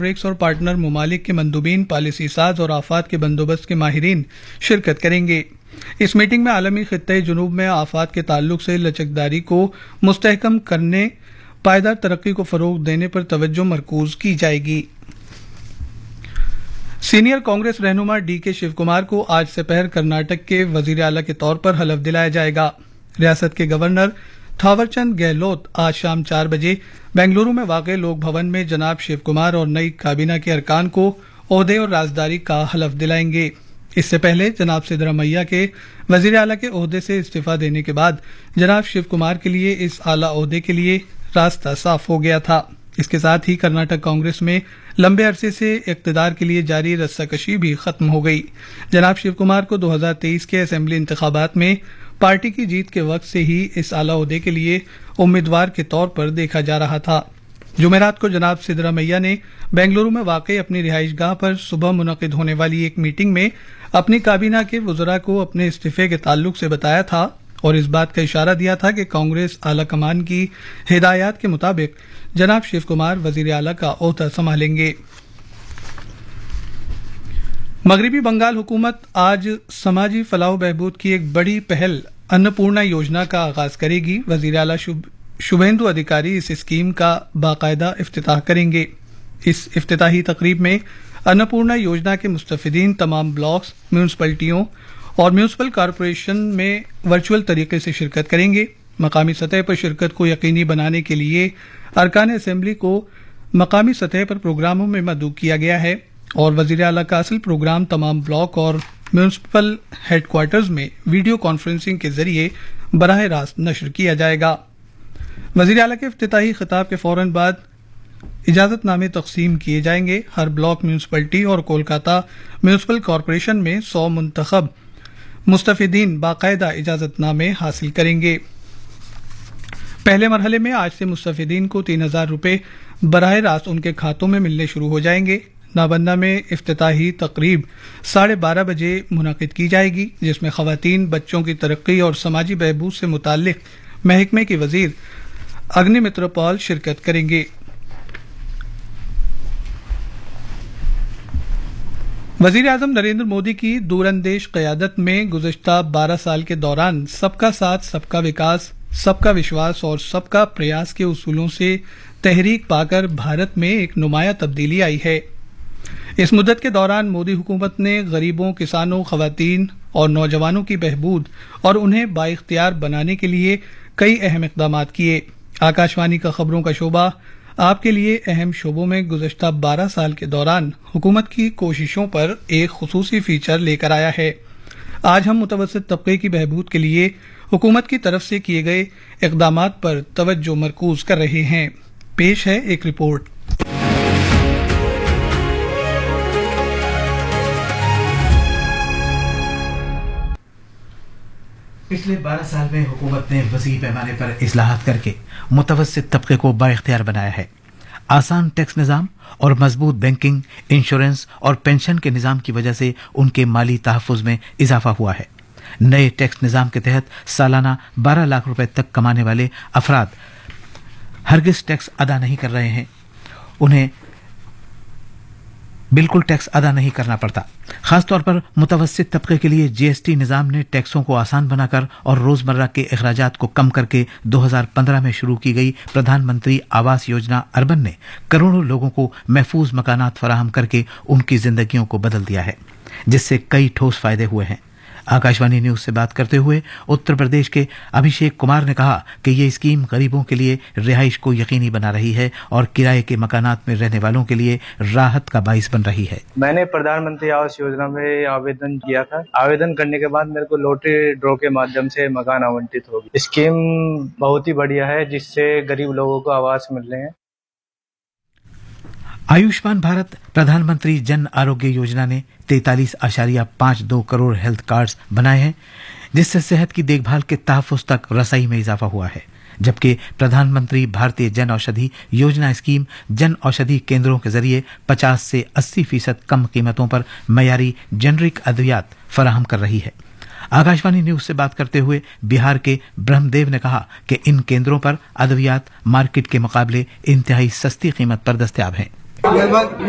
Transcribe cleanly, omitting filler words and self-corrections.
BRICS اور partner ممالک کے مندوبین، پالیسی ساز اور آفات کے بندوبست کے ماہرین شرکت کریں گے۔ اس میٹنگ میں عالمی خطہ جنوب میں آفات کے تعلق سے لچکداری کو مستحکم کرنے، پائیدار ترقی کو فروغ دینے پر توجہ مرکوز کی جائے گی۔ سینئر کانگریس رہنما ڈی کے شیو کمار کو آج سپہر کرناٹک کے وزیر اعلیٰ کے طور پر حلف دلایا جائے گا۔ ریاست کے گورنر تھاور چند گہلوت آج شام 4 بجے بنگلورو میں واقع لوک بھون میں جناب شیو کمار اور نئی کابینہ کے ارکان کو عہدے اور رازداری کا حلف دلائیں گے۔ اس سے پہلے جناب سدرامیا کے وزیر اعلیٰ کے عہدے سے استعفی دینے کے بعد جناب شیو کمار کے لیے اس اعلیٰ عہدے کے لیے راستہ صاف ہو گیا تھا۔ اس کے ساتھ ہی کرناٹک کانگریس میں لمبے عرصے سے اقتدار کے لیے جاری رسہ کشی بھی ختم ہو گئی۔ جناب شیو کمار کو 2023 کے اسمبلی انتخابات میں پارٹی کی جیت کے وقت سے ہی اس اعلیٰ عہدے کے لیے امیدوار کے طور پر دیکھا جا رہا تھا۔ جمعرات کو جناب سدرامیا نے بنگلورو میں واقع اپنی رہائش گاہ پر صبح منعقد ہونے والی ایک میٹنگ میں اپنی کابینہ کے وزراء کو اپنے استعفے کے تعلق سے بتایا تھا اور اس بات کا اشارہ دیا تھا کہ کانگریس اعلی کمان کی ہدایات کے مطابق جناب شیو کمار وزیر اعلیٰ کا عہدہ سنبھالیں گے۔ مغربی بنگال حکومت آج سماجی فلاح و بہبود کی ایک بڑی پہل انپورنا یوجنا کا آغاز کرے گی۔ وزیر اعلیٰ شبھیندو ادھیکاری اس اسکیم کا باقاعدہ افتتاح کریں گے۔ اس افتتاحی تقریب میں انپورنا یوجنا کے مستفیدین تمام بلاکس، میونسپلٹیوں اور میونسپل کارپوریشن میں ورچوئل طریقے سے شرکت کریں گے۔ مقامی سطح پر شرکت کو یقینی بنانے کے لیے ارکان اسمبلی کو مقامی سطح پر پروگراموں میں مدعو کیا گیا ہے اور وزیر اعلیٰ کا اصل پروگرام تمام بلاک اور میونسپل ہیڈ کوارٹرز میں ویڈیو کانفرنسنگ کے ذریعے براہ راست نشر کیا جائے گا۔ وزیر اعلیٰ کے افتتاحی خطاب کے فوراً بعد اجازت نامے تقسیم کیے جائیں گے۔ ہر بلاک میونسپلٹی اور کولکاتہ میونسپل کارپوریشن میں 100 منتخب مستفیدین باقاعدہ اجازت نامے حاصل کریں گے۔ پہلے مرحلے میں آج سے مستفیدین کو 3000 روپے براہ راست ان کے کھاتوں میں ملنے شروع ہو جائیں گے۔ نابندہ میں افتتاحی تقریب 12:30 بجے منعقد کی جائے گی، جس میں خواتین، بچوں کی ترقی اور سماجی بہبود سے متعلق محکمے کے وزیر اگنی متر پال شرکت کریں گے۔ وزیر اعظم نریندر مودی کی دور اندیش قیادت میں گزشتہ 12 سال کے دوران سب کا ساتھ، سب کا وکاس، سب کا وشواس اور سب کا پریاس کے اصولوں سے تحریک پا کر بھارت میں ایک نمایاں تبدیلی آئی ہے۔ اس مدت کے دوران مودی حکومت نے غریبوں، کسانوں، خواتین اور نوجوانوں کی بہبود اور انہیں بااختیار بنانے کے لیے کئی اہم اقدامات کیے۔ آکاشوانی کا خبروں کا شعبہ آپ کے لیے اہم شعبوں میں گزشتہ 12 سال کے دوران حکومت کی کوششوں پر ایک خصوصی فیچر لے کر آیا ہے۔ آج ہم متوسط طبقے کی بہبود کے لیے حکومت کی طرف سے کیے گئے اقدامات پر توجہ مرکوز کر رہے ہیں۔ پیش ہے ایک رپورٹ۔ پچھلے 12 سال میں حکومت نے وسیع پیمانے پر اصلاحات کر کے متوسط طبقے کو بااختیار بنایا ہے۔ آسان ٹیکس نظام اور مضبوط بینکنگ، انشورنس اور پینشن کے نظام کی وجہ سے ان کے مالی تحفظ میں اضافہ ہوا ہے۔ نئے ٹیکس نظام کے تحت سالانہ 12 لاکھ روپے تک کمانے والے افراد ہرگز ٹیکس ادا نہیں کر رہے ہیں، انہیں بالکل ٹیکس ادا نہیں کرنا پڑتا۔ خاص طور پر متوسط طبقے کے لیے جی ایس ٹی نظام نے ٹیکسوں کو آسان بنا کر اور روزمرہ کے اخراجات کو کم کر کے 2015 میں شروع کی گئی پردھان منتری آواس یوجنا اربن نے کروڑوں لوگوں کو محفوظ مکانات فراہم کر کے ان کی زندگیوں کو بدل دیا ہے، جس سے کئی ٹھوس فائدے ہوئے ہیں۔ آکاشوانی نیوز سے بات کرتے ہوئے اتر پردیش کے ابھیشیک کمار نے کہا کہ یہ اسکیم غریبوں کے لیے رہائش کو یقینی بنا رہی ہے اور کرائے کے مکانات میں رہنے والوں کے لیے راحت کا باعث بن رہی ہے۔ میں نے پردھان منتری آواس یوجنا میں آویدن کیا تھا۔ آویدن کرنے کے بعد میرے کو لوٹری ڈرا کے مادھیم سے مکان آونٹت ہوگی۔ اسکیم بہت ہی بڑھیا ہے، جس سے غریب لوگوں کو آواس مل رہے ہیں۔ آیوشمان بھارت پردھان منتری جن آروگیہ یوجنا نے 43.52 کروڑ ہیلتھ کارڈز بنائے ہیں، جس سے صحت کی دیکھ بھال کے تحفظ تک رسائی میں اضافہ ہوا ہے، جبکہ پردھان منتری بھارتیہ جن اوشدھی یوجنا اسکیم جن اوشدھی کیندروں کے ذریعے 50 سے 80% کم قیمتوں پر معیاری جنرک ادویات فراہم کر رہی ہے۔ آکاشوانی نیوز سے بات کرتے ہوئے بہار کے برہم دیو نے کہا کہ ان کیندروں پر ادویات مارکیٹ کے مقابلے انتہائی سستی قیمت پر دستیاب ہیں۔